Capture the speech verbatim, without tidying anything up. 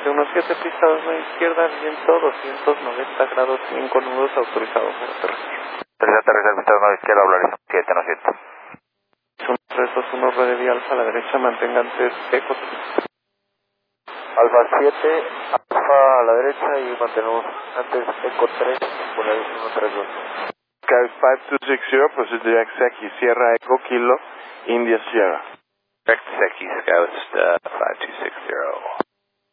Norte uno siete, pista dos nueve izquierda, viento doscientos noventa grados, cinco nudos, autorizado para aterrizar. Tercera aterrizar, pista dos nueve izquierda, hablar siete, no siete. uno tres dos uno, ruede vía alfa a la derecha, mantenga antes eco tres. Alfa siete, alfa a la derecha y mantenemos antes eco tres, Polaris uno tres dos. Sky five two six zero, proceed direct Seki, Sierra Echo Kilo, India Sierra. Direct Seki, Scout uh, five two six zero.